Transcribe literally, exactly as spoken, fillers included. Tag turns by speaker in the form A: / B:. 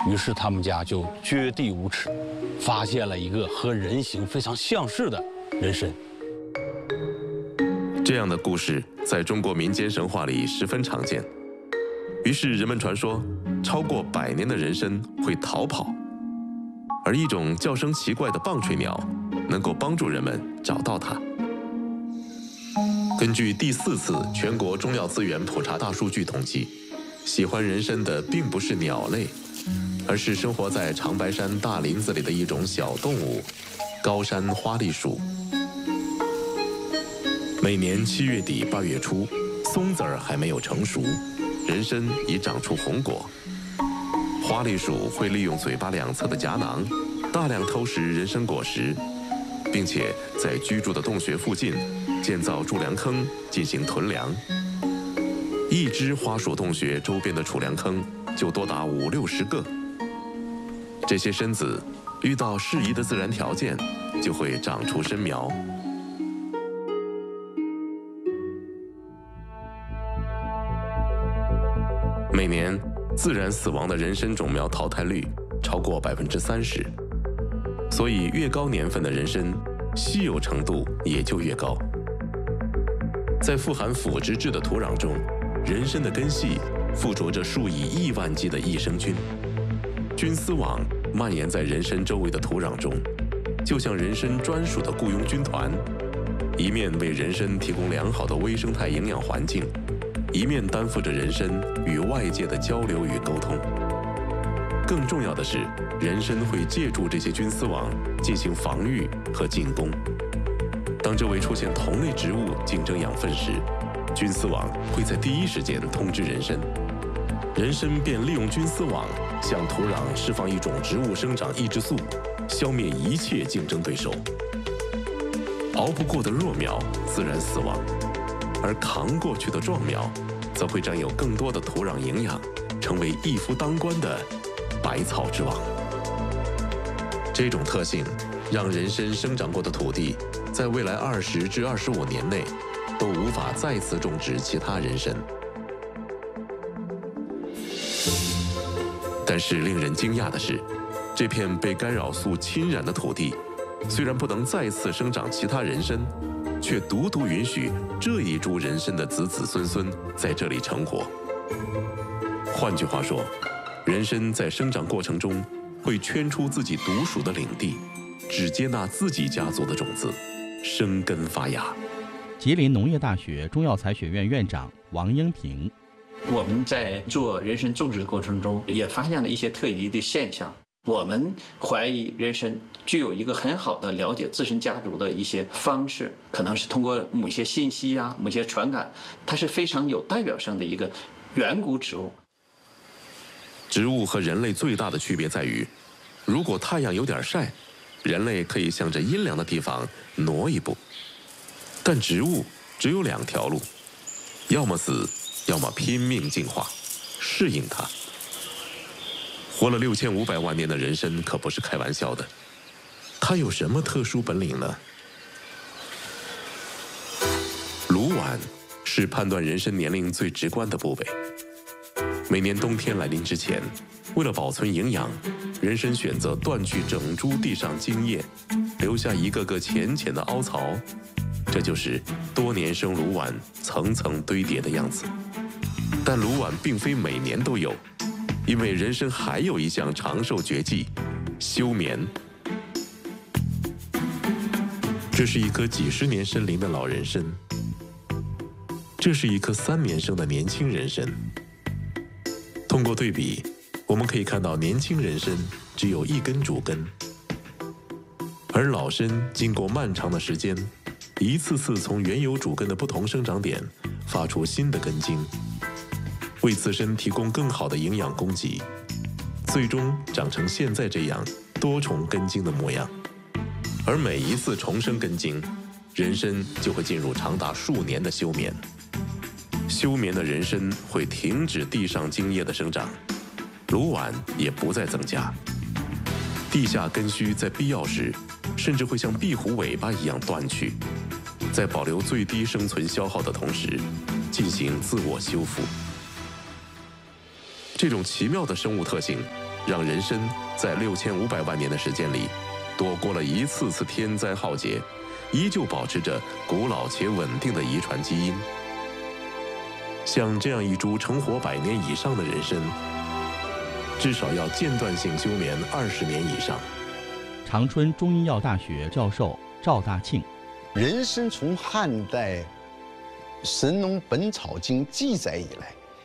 A: 于是他们家就掘地无耻，发现了一个和人形非常相似的人参。
B: 这样的故事在中国民间神话里十分常见。于是人们传说，超过百年的人参会逃跑，而一种叫声奇怪的棒槌鸟能够帮助人们找到它。根据第四次全国中药资源普查大数据统计，喜欢人参的并不是鸟类，而是生活在长白山大林子里的一种小动物——高山花栗鼠。每年七月底八月初，松子儿还没有成熟，人参已长出红果。花栗鼠会利用嘴巴两侧的颊囊，大量偷食人参果实，并且在居住的洞穴附近建造贮粮坑进行囤粮。一只花鼠洞穴周边的储粮坑就多达五六十个。这些参子遇到适宜的自然条件，就会长出参苗。每年自然死亡的人参种苗淘汰率超过百分之三十，所以越高年份的人参，稀有程度也就越高。在富含腐殖质的土壤中，人参的根系附着着数以亿万计的益生菌，菌丝网蔓延在人参周围的土壤中，就像人参专属的雇佣军团，一面为人参提供良好的微生态营养环境，一面担负着人参与外界的交流与沟通。更重要的是，人参会借助这些菌丝网进行防御和进攻。当周围出现同类植物竞争养分时，菌丝网会在第一时间通知人参，人参便利用菌丝网向土壤释放一种植物生长抑制素，消灭一切竞争对手。熬不过的弱苗自然死亡，而扛过去的壮苗则会占有更多的土壤营养，成为一夫当关的百草之王。这种特性让人参生长过的土地在未来二十至二十五年内都无法再次种植其他人参。但是令人惊讶的是，这片被干扰素侵染的土地虽然不能再次生长其他人参，却独独允许这一株人参的子子孙孙在这里成活。换句话说，人参在生长过程中会圈出自己独属的领地，只接纳自己家族的种子，生根发芽。
C: 吉林农业大学中药材学院院长王英平：
D: 我们在做人参种植的过程中，也发现了一些特异的现象。我们怀疑人参具有一个很好的了解自身家族的一些方式，可能是通过某些信息啊、某些传感，它是非常有代表性的一个远古植物。
B: 植物和人类最大的区别在于，如果太阳有点晒，人类可以向着阴凉的地方挪一步，但植物只有两条路，要么死，要么拼命进化，适应它。活了六千五百万年的人参可不是开玩笑的，它有什么特殊本领呢？颅腕是判断人参年龄最直观的部位。每年冬天来临之前，为了保存营养，人参选择断去整株地上茎叶，留下一个个浅浅的凹槽，这就是多年生颅腕层层堆叠的样子。但颅腕并非每年都有，因为人参还有一项长寿绝技——休眠。这是一棵几十年参龄的老人参，这是一棵三年生的年轻人参。通过对比，我们可以看到年轻人参只有一根主根，而老参经过漫长的时间，一次次从原有主根的不同生长点发出新的根茎，为自身提供更好的营养供给，最终长成现在这样多重根茎的模样。而每一次重生根茎，人参就会进入长达数年的休眠。休眠的人参会停止地上茎叶的生长，颅腕也不再增加，地下根须在必要时甚至会像壁虎尾巴一样断去，在保留最低生存消耗的同时进行自我修复。 这种奇妙的生物特性，让人参在六千五百万年的时间里，躲过了一次次天灾浩劫，依旧保持着古老且稳定的遗传基因。像这样一株成活百年以上的人参，至少要间断性休眠二十年以上。
C: 长春中医药大学教授赵大庆，
E: 人参从汉代《神农本草经》记载以来，